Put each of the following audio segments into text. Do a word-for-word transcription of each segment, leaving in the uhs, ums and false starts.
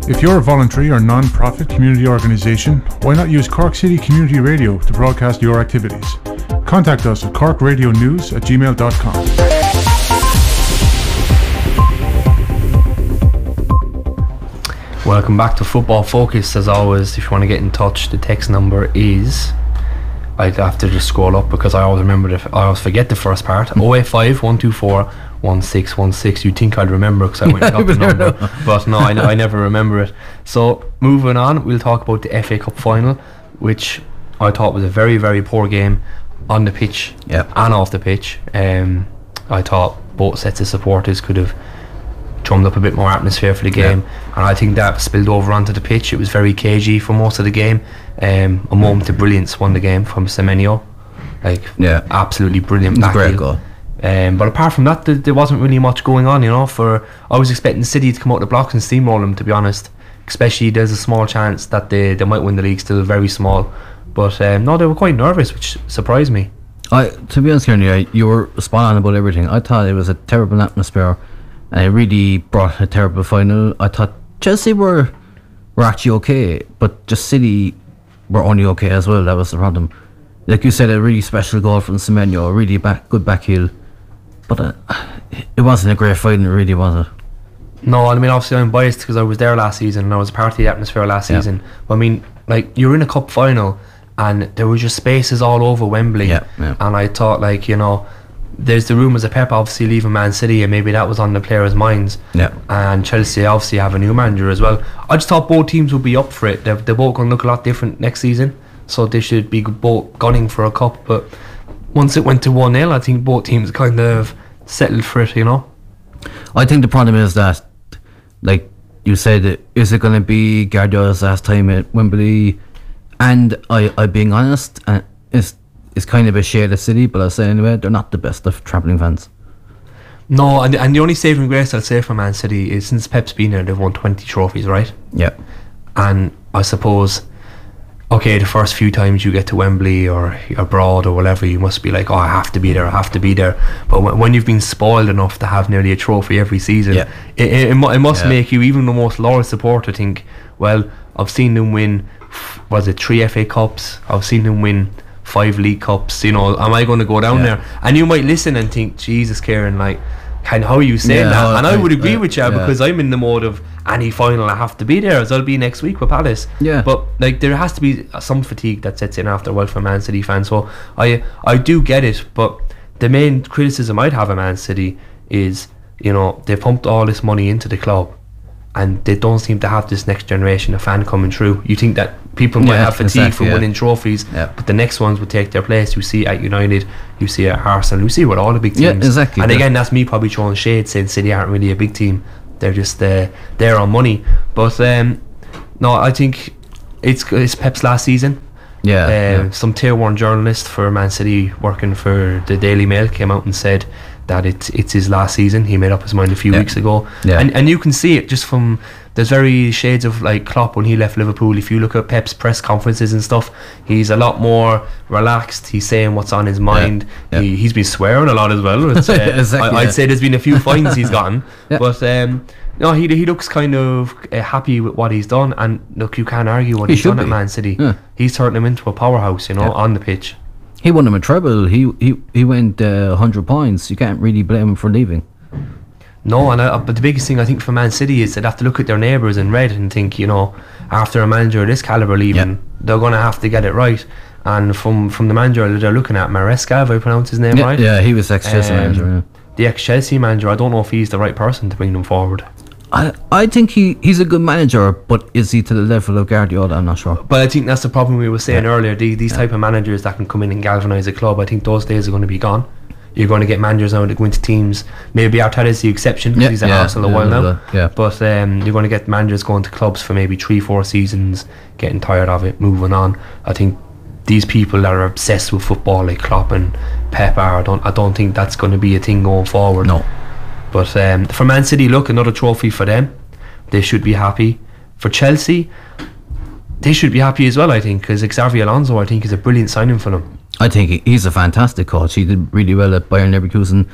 If you're a voluntary or non-profit community organisation, why not use Cork City Community Radio to broadcast your activities? Contact us at cork radio news at gmail dot com. Welcome back to Football Focus. As always, if you want to get in touch, the text number is, I'd have to just scroll up because I always remember the, I always forget the first part. oh eight five, one two four, one six one six. You'd think I'd remember because I went and got the number, but no, I, I never remember it. So moving on, we'll talk about the F A Cup final, which I thought was a very very poor game on the pitch yep. and off the pitch. um, I thought both sets of supporters could have drummed up a bit more atmosphere for the game, yep. and I think that spilled over onto the pitch. It was very cagey for most of the game. Um, a moment of brilliance won the game from Semenyo, like yeah. absolutely brilliant back great heel. goal. Um, but apart from that, th- there wasn't really much going on, you know. For I was expecting City to come out the blocks and steamroll them, to be honest. Especially there's a small chance that they, they might win the league, still very small. But um, no, they were quite nervous, which surprised me. I, to be honest, Kieran, you were spot on about everything. I thought it was a terrible atmosphere, and it really brought a terrible final. I thought Chelsea were were actually okay, but just City were only okay as well. That was the problem. Like you said, a really special goal from Semenyo, a really back, good back heel. But uh, it wasn't a great fight, really, was it? No, I mean, obviously I'm biased because I was there last season and I was part of the atmosphere last yeah. season. But I mean, like, you're in a cup final and there were just spaces all over Wembley. Yeah, yeah. And I thought, like, you know, there's the rumours of Pep obviously leaving Man City, and maybe that was on the players' minds. Yeah. And Chelsea obviously have a new manager as well. I just thought both teams would be up for it. They're, they're both going to look a lot different next season, so they should be both gunning for a cup. But once it went to one nil, I think both teams kind of settled for it, you know. I think the problem is that, like you said, is it going to be Guardiola's last time at Wembley? And I, I being honest, uh, it's it's kind of a shade of City, but I'll say anyway, they're not the best of travelling fans. No, and and the only saving grace I'll say for Man City is since Pep's been there, they've won twenty trophies, right? Yeah. And I suppose, okay, the first few times you get to Wembley or abroad or whatever, you must be like, oh, I have to be there, I have to be there. But when, when you've been spoiled enough to have nearly a trophy every season, yeah. it, it, it, mu- it must yeah. make you, even the most loyal supporter, think, well, I've seen them win, was it three F A Cups? I've seen them win five League Cups. You know, am I going to go down yeah. there? And you might listen and think, Jesus, Kieran, like, kind of how are you saying yeah, that? And I, I would agree I, with you yeah. because I'm in the mode of any final I have to be there, as I'll be next week with Palace. Yeah. But like, there has to be some fatigue that sets in after a while for Man City fans. So I I do get it, but the main criticism I'd have of Man City is, you know, they've pumped all this money into the club and they don't seem to have this next generation of fan coming through. You think that people might yeah, have fatigue exactly, from yeah. winning trophies, yeah. but the next ones would take their place. You see at United, you see at Arsenal, you see with all the big teams. Yeah, exactly. And again, that's me probably throwing shade, saying City aren't really a big team. They're just uh, there on money. But um, no, I think it's it's Pep's last season. Yeah, uh, yeah. Some tier one journalist for Man City working for the Daily Mail came out and said that it's it's his last season. He made up his mind a few yeah. weeks ago, yeah. and and you can see it just from. There's very shades of like Klopp when he left Liverpool. If you look at Pep's press conferences and stuff, he's a lot more relaxed. He's saying what's on his mind. Yeah. He, he's been swearing a lot as well. It's, uh, exactly, I, I'd yeah. say there's been a few fines he's gotten, yeah. but um, no, he he looks kind of uh, happy with what he's done. And look, you can't argue what He he's done should at be. Man City. Yeah. He's turned him into a powerhouse, you know, Yeah. on the pitch. He won him a treble. He he he went uh, one hundred points. You can't really blame him for leaving. No, and I, but the biggest thing I think for Man City is they'd have to look at their neighbours in red and think, you know, after a manager of this calibre leaving, Yeah. they're going to have to get it right. And from, from the manager that they're looking at, Maresca, if I pronounce his name Yeah, right? yeah, he was ex-Chelsea Um, manager. Yeah. The ex-Chelsea manager, I don't know if he's the right person to bring them forward. I I think he, he's a good manager, but is he to the level of Guardiola? I'm not sure. But I think that's the problem we were saying Yeah. earlier. The, these Yeah. type of managers that can come in and galvanise a club, I think those days are going to be gone. You're going to get managers now that go into teams. Maybe Arteta's the exception because Yeah, he's at yeah, Arsenal a yeah, while now. yeah, yeah. But um, you're going to get managers going to clubs for maybe three, four seasons, getting tired of it, moving on. I think these people that are obsessed with football, like Klopp and Pep, are. I don't. I don't think that's going to be a thing going forward. No. But um, for Man City, look, another trophy for them. They should be happy. For Chelsea, they should be happy as well, I think, because Xavi Alonso, I think, is a brilliant signing for them. I think he, he's a fantastic coach. He did really well at Bayern Leverkusen.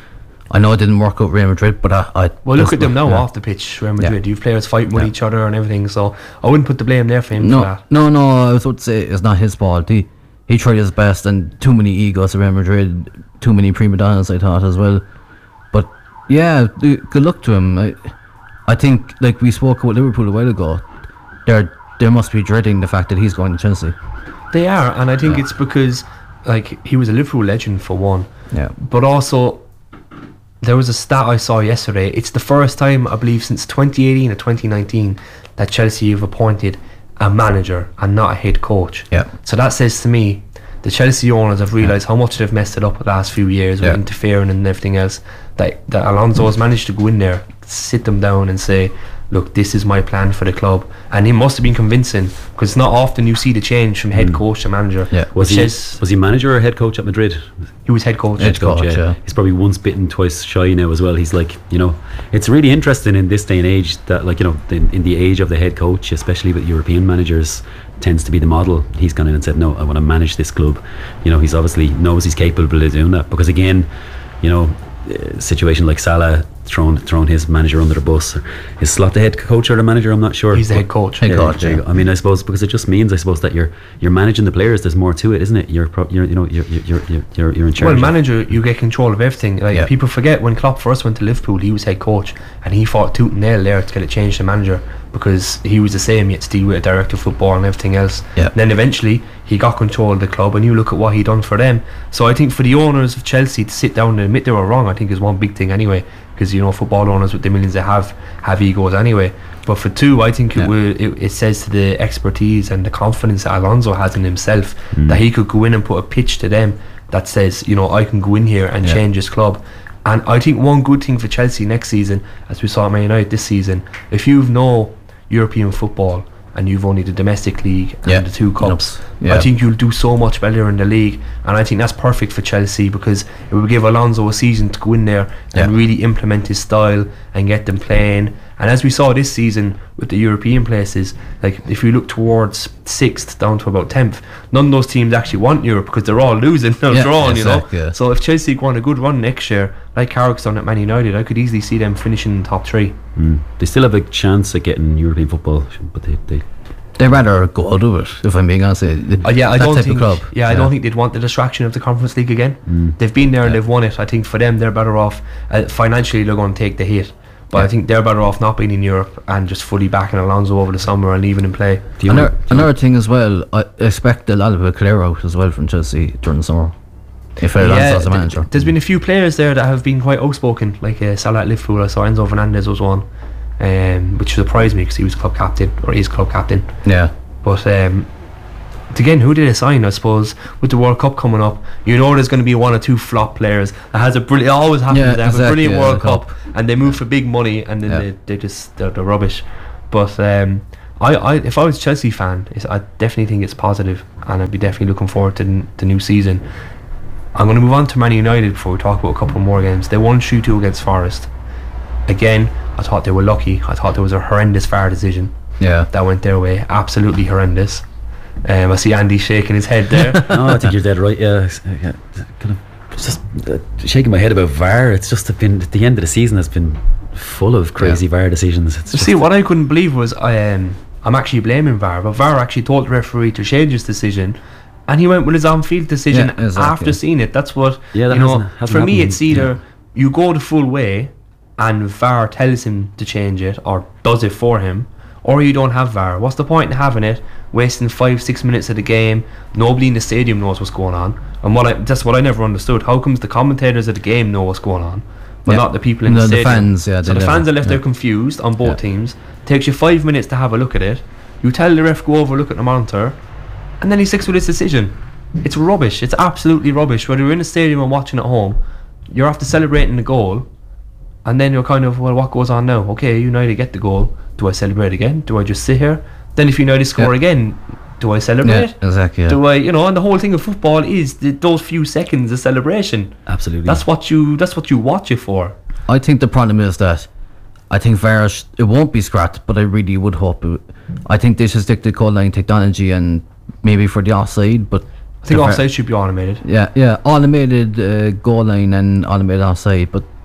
I know it didn't work out Real Madrid, but I, I well, look at them now yeah. off the pitch, Real Madrid. Yeah. You've players fighting with Yeah. each other and everything, so I wouldn't put the blame there for him No, for that. no, no. I was about to say it's not his fault. He he tried his best, and too many egos at Real Madrid, too many prima donnas, I thought as well. But yeah, d- good luck to him. I, I think, like we spoke about Liverpool a while ago, they're they must be dreading the fact that he's going to Chelsea. They are, and I think Yeah. it's because like he was a Liverpool legend for one, Yeah, but also there was a stat I saw yesterday. It's the first time, I believe, since twenty eighteen or twenty nineteen that Chelsea have appointed a manager and not a head coach. Yeah. So that says to me the Chelsea owners have realised how much they've messed it up the last few years with Yeah. interfering and everything else. That that Alonso has managed to go in there, sit them down, and say, "Look, this is my plan for the club," and he must have been convincing, because it's not often you see the change from head coach to manager. Yeah. Was Which he is- was he manager or head coach at Madrid? he was head coach. Head coach. yeah. He's probably once bitten, twice shy now as well. He's like, you know, it's really interesting in this day and age that, like, you know, in, in the age of the head coach, especially with European managers, tends to be the model. He's gone in and said, no, I want to manage this club. You know, he's obviously knows he's capable of doing that, because again, you know, a situation like Salah thrown thrown his manager under the bus. Is Slot the head coach or the manager? I'm not sure. He's the head coach. Head Yeah, coach, there you yeah. go. I mean, I suppose because it just means, I suppose, that you're you're managing the players. There's more to it, isn't it? You're, pro- you're you know, you're you're you're you're, you're in charge. Well, of- manager, you get control of everything. Like Yeah. people forget, when Klopp first went to Liverpool, he was head coach, and he fought tooth and nail there to get it changed to manager, because he was the same. He had to deal with a director of football and everything else. Yeah. And then eventually he got control of the club, and you look at what he done for them. So I think for the owners of Chelsea to sit down and admit they were wrong, I think is one big thing anyway. Because you know, football owners with the millions they have have egos anyway. But for two, I think Yeah. it will. It, it says to the expertise and the confidence that Alonso has in himself, that he could go in and put a pitch to them that says, you know, I can go in here and Yeah. change this club. And I think one good thing for Chelsea next season, as we saw at Man United this season, if you've no European football and you've only the domestic league and Yeah. the two cups, Yeah. I think you'll do so much better in the league. And I think that's perfect for Chelsea, because it will give Alonso a season to go in there and Yeah. really implement his style and get them playing. And as we saw this season with the European places, like if you look towards sixth down to about tenth, none of those teams actually want Europe, because they're all losing, they're Yeah, drawing, you know. exactly, yeah. So if Chelsea go on a good run next year, like Carrick's done at Man United, I could easily see them finishing in the top three. Mm. They still have a chance at getting European football, but they, they They'd rather go out of it, if I'm being honest. Uh, yeah, I That don't type think. of club. Yeah, I don't think they'd want the distraction of the Conference League again. Mm. They've been there and Yeah. they've won it. I think for them, they're better off. Uh, financially, they're going to take the hit, but Yeah. I think they're better off not being in Europe and just fully backing Alonso over the summer and leaving him play. the only- Another, another thing as well, I expect a lot of it clear out as well from Chelsea during the summer. If Alonso as a th- manager. there's been a few players there that have been quite outspoken, like uh, Salah at Liverpool. I saw Enzo Fernandez was one, um, which surprised me because he was club captain, or is club captain. Yeah. But um, again, who did they sign? I suppose with the World Cup coming up, you know there's going to be one or two flop players that has a brilliant. It always happens. Yeah, they have exactly, a brilliant yeah, World the Cup, Cup. and they move for big money, and then Yeah. they they just they're, they're rubbish. But um, I, I if I was a Chelsea fan, it's, I definitely think it's positive, and I'd be definitely looking forward to the, the new season. I'm going to move on to Man United before we talk about a couple more games. They won three two against Forest. Again, I thought they were lucky. I thought there was a horrendous V A R decision Yeah. that went their way. Absolutely horrendous. Um, I see Andy shaking his head there. no, I think you're dead right. Yeah, it's, uh, yeah, kind of just uh, shaking my head about V A R. It's just been at the end of the season has been full of crazy Yeah. V A R decisions. It's You just, see, what I couldn't believe was I, um, I'm actually blaming V A R, but V A R actually told the referee to change his decision, and he went with his on-field decision Yeah, exactly. after seeing it. That's what Yeah, that you know. hasn't- hasn't For me, happened, it's either yeah. you go the full way, and V A R tells him to change it or does it for him, or you don't have V A R. What's the point in having it? Wasting five, six minutes of the game. Nobody in the stadium knows what's going on, and what I, that's what I never understood. How comes the commentators of the game know what's going on, but Yeah. not the people in No, the the stadium? fans, yeah, So they the never- fans are left yeah. there confused on both Yeah. teams. Takes you five minutes to have a look at it. You tell the ref go over, look at the monitor, and then he sticks with his decision. It's rubbish. It's absolutely rubbish. Whether you're in the stadium and watching at home, you're after celebrating the goal, and then you're kind of, well, what goes on now? Okay, United get the goal. Do I celebrate again? Do I just sit here? Then if United score Yeah. again, do I celebrate? Yeah, exactly. Yeah. Do I, you know? And the whole thing of football is the, those few seconds of celebration. absolutely. That's what you. That's what you watch it for. I think the problem is that I think V A R sh- it won't be scrapped, but I really would hope it, I think they should stick to goal line technology and maybe for the offside, but I think the V A R offside should be automated. Yeah, yeah, automated uh, goal line and automated offside, but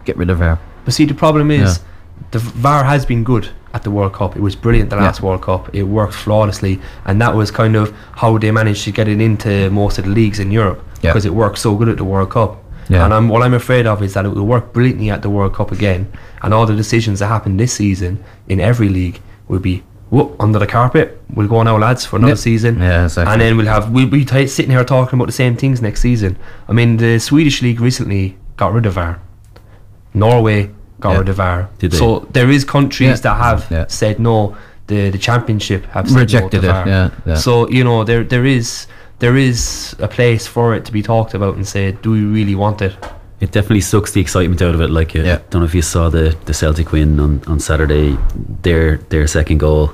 get rid of V A R. But see, the problem is Yeah. the V A R has been good at the World Cup. It was brilliant the last Yeah. World Cup. It worked flawlessly, and that was kind of how they managed to get it into most of the leagues in Europe, Yeah. because it worked so good at the World Cup. Yeah. And I'm, what I'm afraid of is that it will work brilliantly at the World Cup again, and all the decisions that happen this season in every league will be whoop, under the carpet. We'll go now, lads, for another Yep. season. Yeah, exactly. And then we'll have we'll be t- sitting here talking about the same things next season. I mean, the Swedish league recently got rid of V A R. Norway got Yeah. rid of V A R. Did they? So there is countries Yeah. that have Yeah. said no. The the championship have said Rejected no to it, V A R. yeah, yeah. So you know there there is there is a place for it to be talked about and said, do we really want it? It definitely sucks the excitement out of it. Like, uh, Yeah. don't know if you saw the, the Celtic win on, on Saturday. Their their second goal.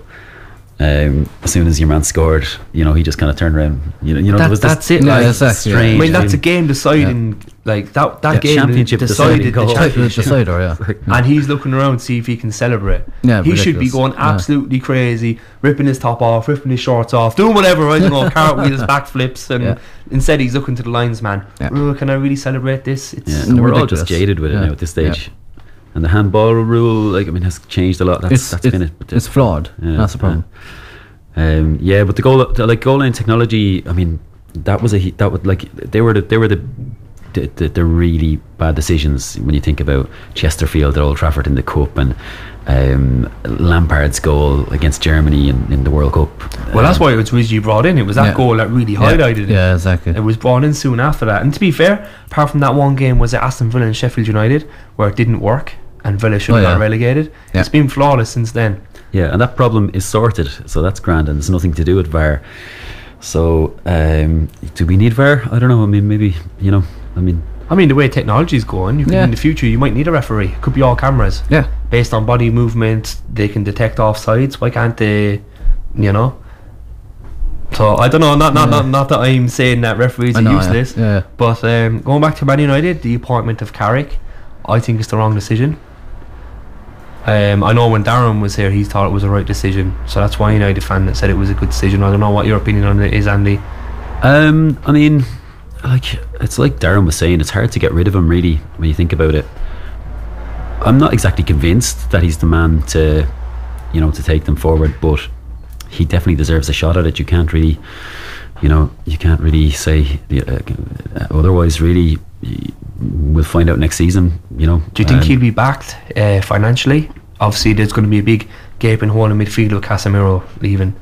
Um, as soon as your man scored, you know, he just kind of turned around. You know, you know, That- there was this that's it, Yeah, like, exactly, yeah. I strange. mean, that's a thing. game deciding, like that that Yeah, game championship decided deciding the goal. The championship. decider, yeah. And he's looking around to see if he can celebrate. Yeah, he should be ridiculous. going Yeah. absolutely crazy, ripping his top off, ripping his shorts off, doing whatever, I don't know, cartwheels, backflips, and Yeah. instead he's looking to the linesman. Yeah. Oh, can I really celebrate this? It's Yeah, and we're all just ridiculous. jaded with it Yeah. now at this stage. And the handball rule, like, I mean, has changed a lot. That's It's, that's it's, been it. But it's flawed. Yeah, That's the problem. Um, yeah, but the goal, the, like goal line technology, I mean, that was a he- that would like they were the they were the the, the the really bad decisions when you think about Chesterfield at Old Trafford in the cup, and um, Lampard's goal against Germany in, in the World Cup. well, that's Um, why it was originally brought in. It was that Yeah. goal that really Yeah. highlighted it. Yeah, exactly. It was brought in soon after that. And to be fair, apart from that one game, was it Aston Villa and Sheffield United, where it didn't work and Villa should have Oh, got yeah. relegated. Yeah. It's been flawless since then. Yeah, and that problem is sorted, so that's grand, and it's nothing to do with V A R. So, um, do we need V A R? I don't know. I mean, maybe, you know, I mean, I mean, the way technology is going, you can, Yeah. in the future you might need a referee. It could be all cameras. Yeah. Based on body movement, they can detect offsides. Why can't they, you know? So, I don't know, not not, Yeah. not, not that I'm saying that referees I are know, yeah. useless. Yeah. But um, going back to Man United, the appointment of Carrick, I think it's the wrong decision. Um, I know when Darren was here, he thought it was the right decision. So that's why United fan that said it was a good decision. I don't know what your opinion on it is, Andy. Um, I mean, like it's like Darren was saying, it's hard to get rid of him really when you think about it. I'm not exactly convinced that he's the man to, you know, to take them forward, but he definitely deserves a shot at it. You can't really, you know, you can't really say uh, otherwise. Really, we'll find out next season. You know. Do you think Um, he'll be backed uh, financially? Obviously, there's going to be a big gaping hole in midfield with Casemiro leaving.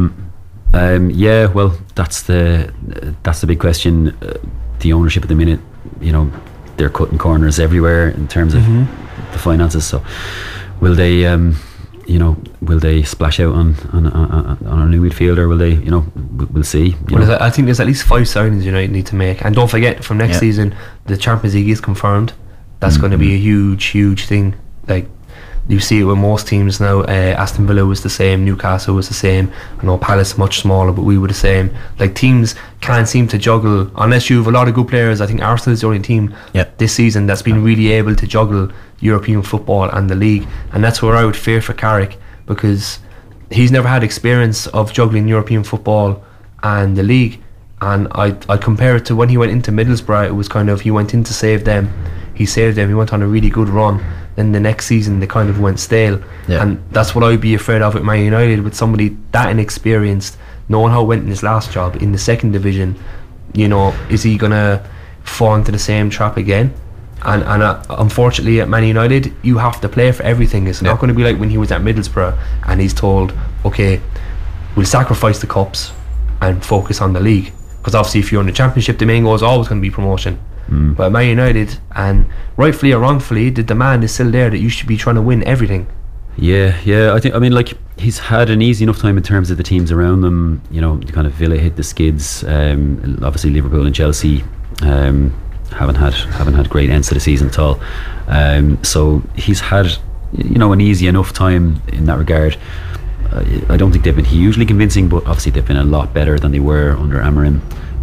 Um, yeah, well, that's the that's the big question. Uh, the ownership at the minute, you know, they're cutting corners everywhere in terms of the finances. So, will they, um, you know, will they splash out on on, on, on a new midfielder? Will they, you know, we'll, we'll see. You Well, know. there's a- I think there's at least five signings United need to make, and don't forget from next Yeah. season the Champions League is confirmed. That's going to be a huge, huge thing. Like you see it with most teams now. Uh, Aston Villa was the same, Newcastle was the same. I know Palace much smaller, but we were the same. Like teams can't seem to juggle unless you have a lot of good players. I think Arsenal is the only team Yeah. this season that's been really able to juggle European football and the league, and that's where I would fear for Carrick, because he's never had experience of juggling European football and the league. And I I compare it to when he went into Middlesbrough. It was kind of he went in to save them, he saved them, he went on a really good run. Then the next season they kind of went stale, Yeah. and that's what I'd be afraid of at Man United, with somebody that inexperienced, knowing how it went in his last job in the second division. You know, is he gonna fall into the same trap again? And and uh, unfortunately at Man United you have to play for everything. It's Yeah. not going to be like when he was at Middlesbrough and he's told, okay, we'll sacrifice the cups and focus on the league, because obviously if you're in the Championship the main goal is always going to be promotion. But at Man United, and rightfully or wrongfully, the demand is still there that you should be trying to win everything. Yeah, yeah. I think. I mean, like he's had an easy enough time in terms of the teams around them. You know, kind of Villa hit the skids. Um, obviously, Liverpool and Chelsea um, haven't had haven't had great ends to the season at all. Um, so he's had, you know, an easy enough time in that regard. Uh, I don't think they've been hugely convincing, but obviously they've been a lot better than they were under Amorim.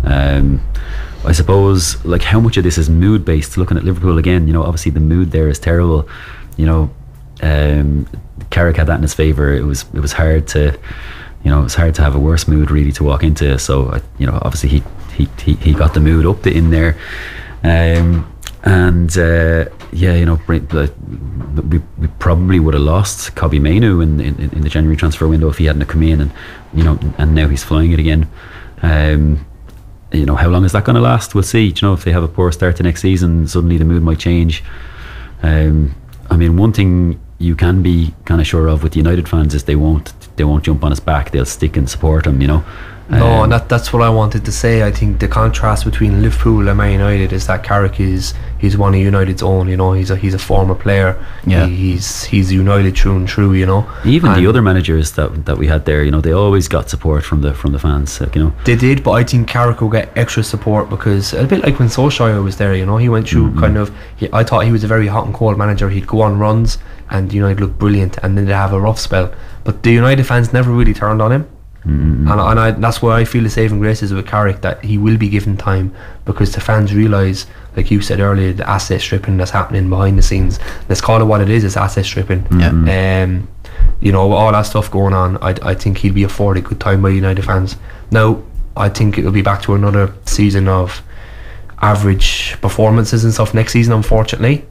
Um, I suppose, like, how much of this is mood based? Looking at Liverpool again, you know, obviously the mood there is terrible. You know, um, Carrick had that in his favour. It was it was hard to, you know, it was hard to have a worse mood really to walk into. So, I, you know, obviously he he he, he got the mood up to in there. Um, And uh, yeah, you know, we, we probably would have lost Kobbie Mainoo in, in in the January transfer window if he hadn't come in, and you know, and now he's flying it again. Um, you know, how long is that going to last? We'll see. You know, if they have a poor start to next season, suddenly the mood might change. Um, I mean, one thing you can be kind of sure of with the United fans is they won't they won't jump on his back. They'll stick and support him. You know. No, um, and that, that's what I wanted to say. I think the contrast between Liverpool and Man United is that Carrick is he's one of United's own. You know, he's a he's a former player. Yeah. He, he's he's United true and true. You know, Even and the other managers that that we had there, you know, they always got support from the from the fans. Like, you know, they did, but I think Carrick will get extra support because a bit like when Solskjaer was there. You know, he went through Mm-hmm. kind of. He, I thought he was a very hot and cold manager. He'd go on runs, and United looked brilliant, and then they'd have a rough spell. But the United fans never really turned on him. Mm-hmm. And, and I, that's why I feel the saving grace is with Carrick, that he will be given time because the fans realise, like you said earlier, the asset stripping that's happening behind the scenes. Let's call it what it is, it's asset stripping. Yeah. Um, you know, all that stuff going on, I, I think he'll be afforded good time by United fans. Now, I think it'll be back to another season of average performances and stuff next season, unfortunately.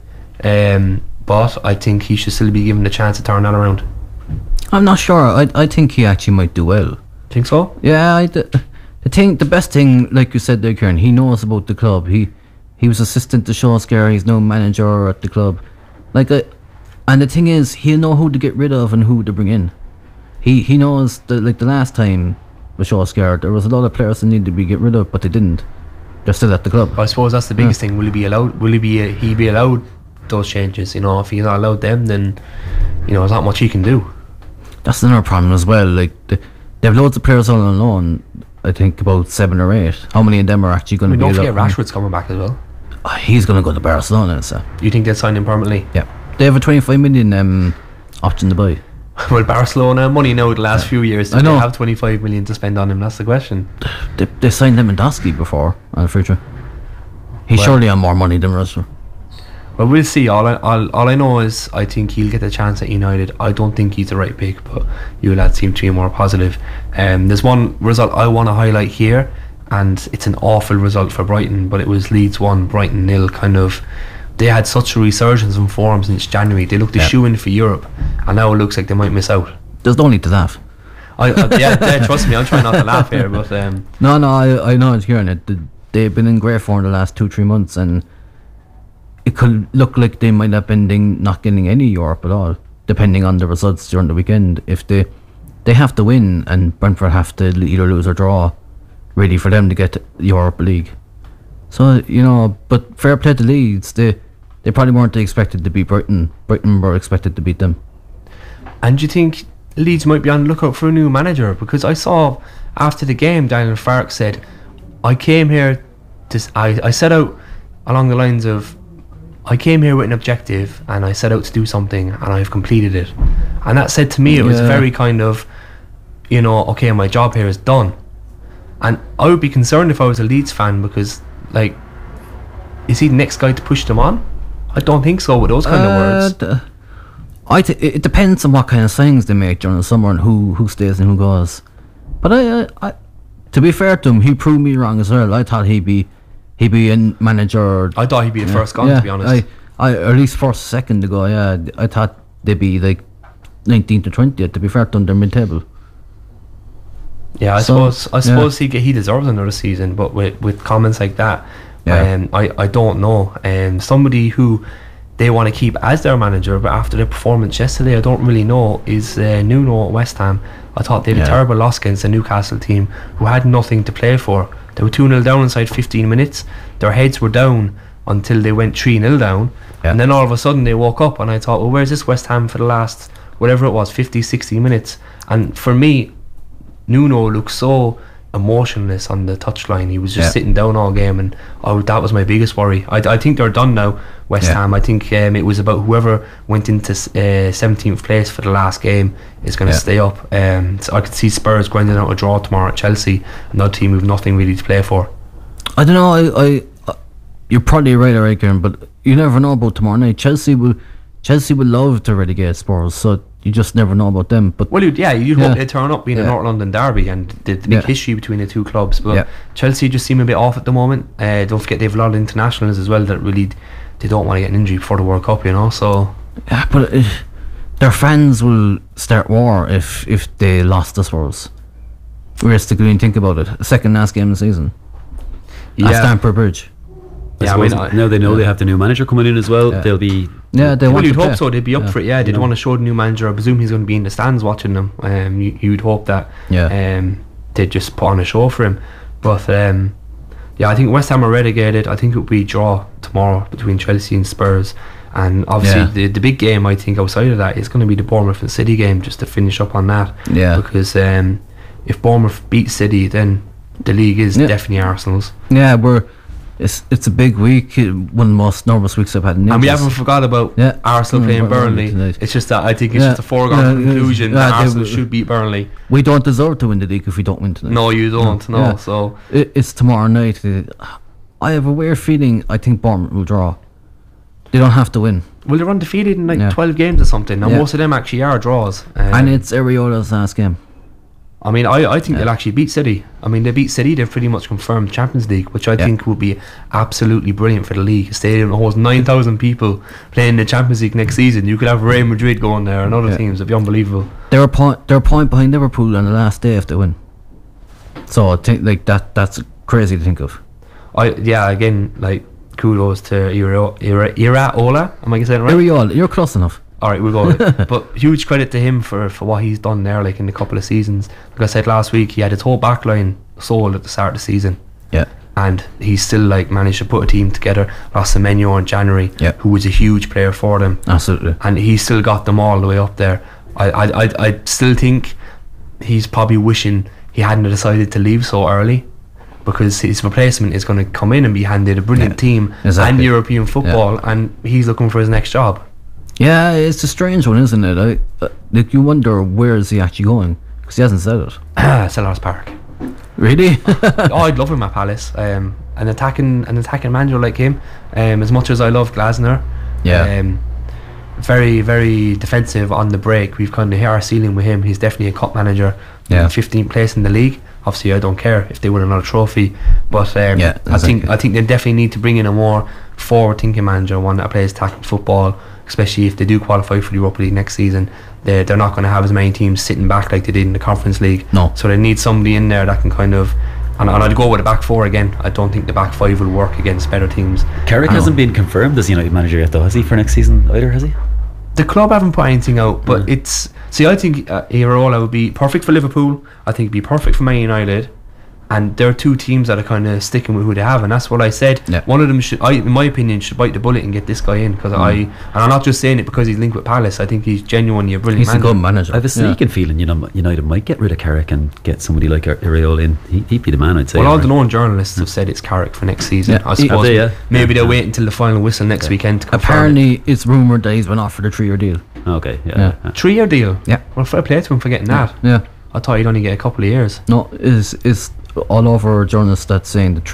Um, but I think he should still be given the chance to turn that around. I'm not sure. I I think he actually might do well. Think so? Yeah, I, the, the thing, the best thing, like you said there, Kieran, he knows about the club. He he was assistant to Solskjaer. He's no manager at the club. Like, uh, and the thing is, he'll know who to get rid of and who to bring in. He he knows that, like the last time with Solskjaer, there was a lot of players that needed to be get rid of, but they didn't. They're still at the club. I suppose that's the biggest thing. Will he be allowed? Will he be? Uh, he be allowed those changes? You know, if he's not allowed them, then you know there's not much he can do. That's another problem as well. Like they, they have loads of players all on loan. I think about seven or eight. How many of them are actually going I to mean, be? don't forget allowed- Rashford's coming back as well. Oh, he's going to go to Barcelona. So You think they'll sign him permanently? yeah, they have a twenty-five million um, option to buy. Well, Barcelona money now the last few years. I Do they know. have twenty-five million to spend on him? That's the question. They, they signed Lewandowski before on the future. He's Well- surely on more money than Rashford. Well, we'll see. All I all, all I know is I think he'll get the chance at United. I don't think he's the right pick, but you lads seem to be more positive. Um, there's one result I want to highlight here, and it's an awful result for Brighton, but it was Leeds one, Brighton nil. Kind of, they had such a resurgence in form since January. They looked a Yeah. shoe-in for Europe, and now it looks like they might miss out. There's no need to laugh. I, I yeah, yeah, trust me, I'm trying not to laugh here, but um, No, no, I, I know it's hearing it. Th- They've been in great form the last two, three months, and it could look like they might have been ding- not getting any Europe at all, depending on the results during the weekend. If they they have to win, and Brentford have to l- either lose or draw, ready for them to get the Europa League. So you know, but fair play to Leeds. They they probably weren't expected to beat Brighton. Brighton were expected to beat them. and do you think Leeds might be on the lookout for a new manager? Because I saw after the game, Daniel Farke said, I came here to s- I, I set out along the lines of I came here with an objective and I set out to do something and I've completed it. And that said to me it was Yeah. very kind of, you know, okay, my job here is done. And I would be concerned if I was a Leeds fan because, like, is he the next guy to push them on? I don't think so with those kind of words. Uh, d- I th- it it depends on what kind of signings they make during the summer and who, who stays and who goes. But I, I, I, to be fair to him, he proved me wrong as well. I thought he'd be he'd be a manager. I thought he'd be the yeah, first gone, yeah, to be honest. I, I or at least first second to go. Yeah, I thought they'd be like nineteenth to twentieth. To be fair to them, they're mid-table. Yeah, I So, suppose I yeah. suppose he he deserves another season, but with, with comments like that, Yeah. um, I, I don't know. Um, somebody who they want to keep as their manager, but after their performance yesterday, I don't really know, is uh, Nuno at West Ham. I thought they had Yeah. a terrible loss against the Newcastle team who had nothing to play for. They were two nil down inside fifteen minutes. Their heads were down until they went three nil down. Yeah. And then all of a sudden they woke up and I thought, well, where's this West Ham for the last, whatever it was, fifty, sixty minutes? And for me, Nuno looked so emotionless on the touchline. He was just Yeah. sitting down all game, and oh, that was my biggest worry. I, I think they're done now, West Yeah. Ham. I think um, it was about whoever went into uh, seventeenth place for the last game is going to Yeah. stay up. Um, so I could see Spurs grinding out a draw tomorrow at Chelsea, another team who've nothing really to play for. I don't know. I, I, uh, you're probably right, Eric, but you never know about tomorrow night. Chelsea will, Chelsea would love to relegate Spurs, so you just never know about them. But Well, you'd, yeah, you'd Yeah. hope they turn up being a Yeah. North London derby and the, the big Yeah. history between the two clubs. But Yeah. Chelsea just seem a bit off at the moment. Uh, don't forget they have a lot of internationals as well that really they don't want to get an injury before the World Cup, you know. So yeah, but uh, their fans will start war if if they lost the Spurs. Realistically, when you think about it, second last game of the season at Stamford Bridge. I Yeah, I mean, suppose I- now they know they have the new manager coming in as well. Yeah. They'll be Yeah, they well, want you'd to hope play. so. They'd be up Yeah. for it. Yeah, they'd Yeah. want to show the new manager. I presume he's going to be in the stands watching them. Um, you, you'd hope that. Yeah. Um, they'd just put on a show for him. But um, yeah, I think West Ham are relegated. I think it will be a draw tomorrow between Chelsea and Spurs. And obviously, Yeah. the the big game I think outside of that is going to be the Bournemouth and City game. Just to finish up on that. Yeah. Because um, if Bournemouth beat City, then the league is Yeah. definitely Arsenal's. Yeah, we're it's it's a big week. uh, One of the most nervous weeks I've had in And we ages. haven't forgot about Yeah. Arsenal Mm, playing Burnley Burnley. tonight. It's just that I think it's Yeah. just a foregone Yeah, conclusion yeah, that they Arsenal will- should beat Burnley. We don't deserve to win the league if we don't win tonight. No, you don't. No, Yeah. so It, it's tomorrow night. Uh, I have a weird feeling. I think Bournemouth will draw. They don't have to win, well, they're undefeated in like Yeah. twelve games or something. Now Yeah. most of them actually are draws. Um, and it's Areola's last game. I mean, I, I think Yeah. they'll actually beat City. I mean, they beat City. They've pretty much confirmed Champions League, which I Yeah. think would be absolutely brilliant for the league. A stadium that holds nine thousand people playing the Champions League next season. You could have Real Madrid going there and other Yeah. teams. It'd be unbelievable. They're a point. They're a point behind Liverpool on the last day if they win. So I think like that. That's crazy to think of. I yeah. Again, like kudos to Ira Ira Iraola. Am I saying it right? Areola, you're close enough. All right, we'll go with it. But huge credit to him for, for what he's done there, like in a couple of seasons. Like I said last week, he had his whole back line sold at the start of the season, Yeah. and he still like managed to put a team together. Lost Semenyo in January, Yeah. who was a huge player for them, Absolutely. and he still got them all the way up there. I I I, I still think he's probably wishing he hadn't decided to leave so early, because his replacement is going to come in and be handed a brilliant Yeah, team exactly. and European football, and he's looking for his next job. Yeah, it's a strange one, isn't it? I, uh, like you wonder where is he actually going because he hasn't said it. Sellers Park. Really? Oh, I'd love him at Palace. Um, an attacking, an attacking manager like him. Um, as much as I love Glasner, Yeah. Um, very, very defensive on the break. We've kind of hit our ceiling with him. He's definitely a cup manager. Yeah. fifteenth place in the league. Obviously, I don't care if they win another trophy, but um, Yeah, I think exactly. I think they definitely need to bring in a more forward-thinking manager, one that plays attacking football. Especially if they do qualify for the Europa League next season, they they're not going to have as many teams sitting back like they did in the Conference League. No. So they need somebody in there that can kind of, and, and I'd go with a back four again. I don't think the back five will work against better teams. Carrick Um, hasn't been confirmed as United manager yet, though, has he, for next season either? Has he? The club haven't put anything out, but Mm. it's see. I think uh, Iraola would be perfect for Liverpool. I think it'd be perfect for Man United, and there are two teams that are kind of sticking with who they have, and that's what I said. Yeah. One of them should, I, in my opinion, should bite the bullet and get this guy in because I, and I'm not just saying it because he's linked with Palace. I think he's genuinely a brilliant He's a manager. good manager. I have a Yeah. sneaking feeling, you know, United might get rid of Carrick and get somebody like Areola in. He, he'd be the man, I'd say. Well, all right? the known journalists have said it's Carrick for next season. Yeah. I Have suppose they, yeah? maybe Yeah. they'll wait until the final whistle next Yeah. weekend to confirm it. Apparently, it's rumoured that he's been offered a three-year deal. Okay, yeah. Yeah. yeah. Three-year deal. Yeah. Well, fair play to him for getting that. Yeah. I thought he'd only get a couple of years. No, is is all over journalists that saying the